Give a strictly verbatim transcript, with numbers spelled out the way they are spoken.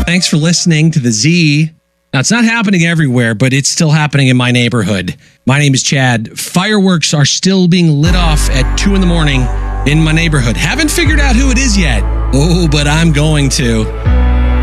Thanks for listening to the Z. Now, it's not happening everywhere, but it's still happening in my neighborhood. My name is Chad. Fireworks are still being lit off at two in the morning in my neighborhood. Haven't figured out who it is yet. Oh, but I'm going to.